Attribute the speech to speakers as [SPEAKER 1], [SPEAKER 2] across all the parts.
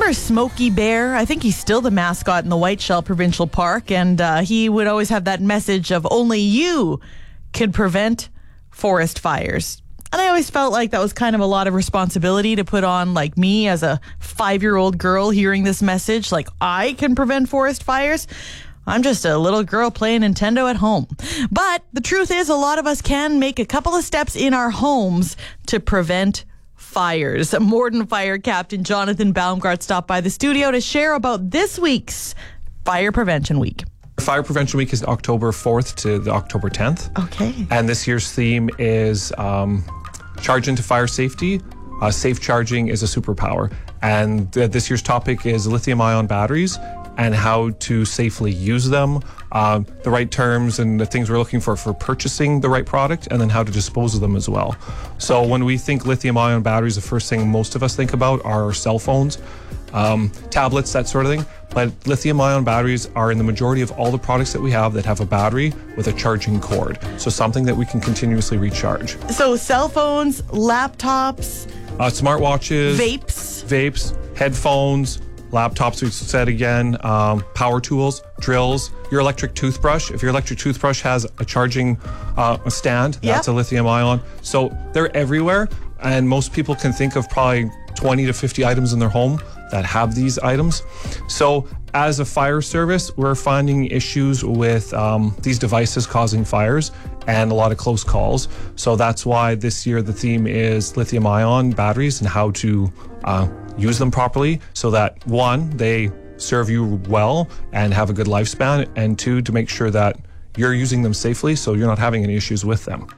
[SPEAKER 1] remember Smokey Bear? I think he's still the mascot in the Whiteshell Provincial Park, and he would always have that message of only you can prevent forest fires. And I always felt like that was kind of a lot of responsibility to put on, like me as a 5-year-old girl hearing this message, like I can prevent forest fires. I'm just a little girl playing Nintendo at home. But the truth is, a lot of us can make a couple of steps in our homes to prevent fires. Morden Fire Captain Jonathan Baumgart stopped by the studio to share about this week's Fire Prevention Week.
[SPEAKER 2] Fire Prevention Week is October 4th to the October 10th.
[SPEAKER 1] Okay.
[SPEAKER 2] And this year's theme is Charge into Fire Safety. Safe charging is a superpower. And this year's topic is lithium-ion batteries and how to safely use them, the right terms and the things we're looking for purchasing the right product, and then how to dispose of them as well. So when we think lithium-ion batteries, the first thing most of us think about are our cell phones, tablets, that sort of thing. But lithium-ion batteries are in the majority of all the products that we have that have a battery with a charging cord. So something that we can continuously recharge.
[SPEAKER 1] So cell phones, laptops,
[SPEAKER 2] smartwatches, vapes, headphones, laptops, we said again, power tools, drills, your electric toothbrush. If your electric toothbrush has a charging a stand, that's a lithium ion. So they're everywhere, and most people can think of probably 20 to 50 items in their home that have these items. So as a fire service, we're finding issues with these devices causing fires and a lot of close calls. So that's why this year the theme is lithium-ion batteries and how to use them properly so that, one, they serve you well and have a good lifespan, and two, to make sure that you're using them safely so you're not having any issues with them.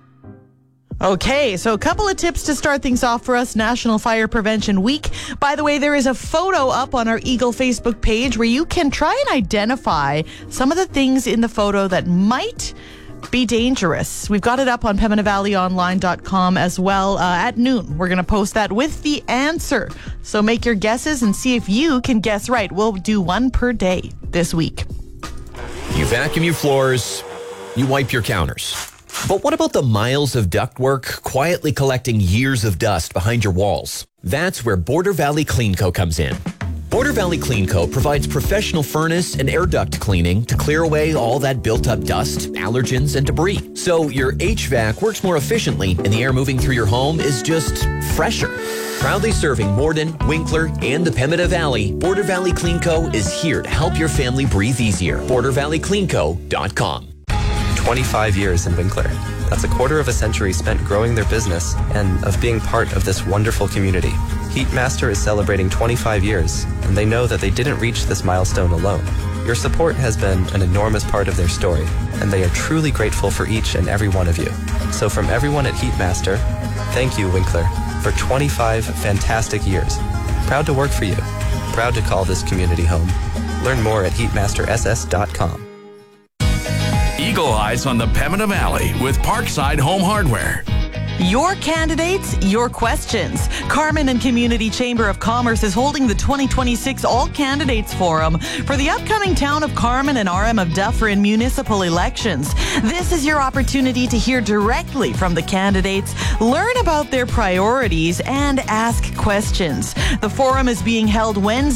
[SPEAKER 1] Okay, so a couple of tips to start things off for us, National Fire Prevention Week. By the way, there is a photo up on our Eagle Facebook page where you can try and identify some of the things in the photo that might be dangerous. We've got it up on PembinaValleyOnline.com as well. At noon, we're going to post that with the answer. So make your guesses and see if you can guess right. We'll do one per day this week.
[SPEAKER 3] You vacuum your floors, you wipe your counters. But what about the miles of ductwork quietly collecting years of dust behind your walls? That's where Border Valley Clean Co. comes in. Border Valley Clean Co. provides professional furnace and air duct cleaning to clear away all that built-up dust, allergens, and debris. So your HVAC works more efficiently and the air moving through your home is just fresher. Proudly serving Morden, Winkler, and the Pembina Valley, Border Valley Clean Co. is here to help your family breathe easier. BorderValleyCleanCo.com.
[SPEAKER 4] 25 years in Winkler. That's a quarter of a century spent growing their business and of being part of this wonderful community. Heatmaster is celebrating 25 years, and they know that they didn't reach this milestone alone. Your support has been an enormous part of their story, and they are truly grateful for each and every one of you. So from everyone at Heatmaster, thank you, Winkler, for 25 fantastic years. Proud to work for you. Proud to call this community home. Learn more at heatmasterss.com.
[SPEAKER 5] Eagle Eyes on the Pembina Valley with Parkside Home Hardware.
[SPEAKER 1] Your candidates, your questions. Carman and Community Chamber of Commerce is holding the 2026 All Candidates Forum for the upcoming Town of Carman and RM of Dufferin municipal elections. This is your opportunity to hear directly from the candidates, learn about their priorities, and ask questions. The forum is being held Wednesday,